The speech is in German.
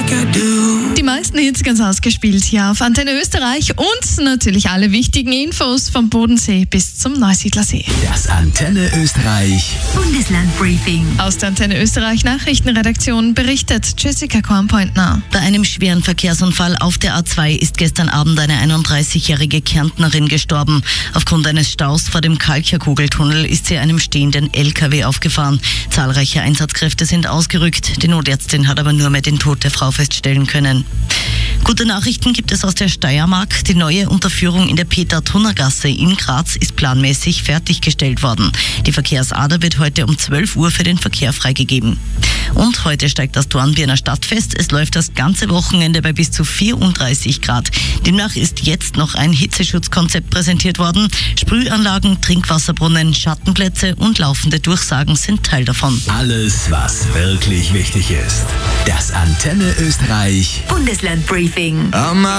Die meisten Hits ganz ausgespielt hier auf Antenne Österreich und natürlich alle wichtigen Infos vom Bodensee bis zum Neusiedlersee. Das Antenne Österreich Bundeslandbriefing. Aus der Antenne Österreich Nachrichtenredaktion berichtet Jessica Kornpointner. Bei einem schweren Verkehrsunfall auf der A2 ist gestern Abend eine 31-jährige Kärntnerin gestorben. Aufgrund eines Staus vor dem Kalkjerkugeltunnel ist sie einem stehenden LKW aufgefahren. Zahlreiche Einsatzkräfte sind ausgerückt. Die Notärztin hat aber nur mehr den Tod der Frau feststellen können. Gute Nachrichten gibt es aus der Steiermark. Die neue Unterführung in der Peter-Thunner-Gasse in Graz ist planmäßig fertiggestellt worden. Die Verkehrsader wird heute um 12 Uhr für den Verkehr freigegeben. Und heute steigt das Dornbirner Stadtfest. Es läuft das ganze Wochenende bei bis zu 34 Grad. Demnach ist jetzt noch ein Hitzeschutzkonzept präsentiert worden. Sprühanlagen, Trinkwasserbrunnen, Schattenplätze und laufende Durchsagen sind Teil davon. Alles, was wirklich wichtig ist. Das Antenne Österreich Bundeslandbriefing.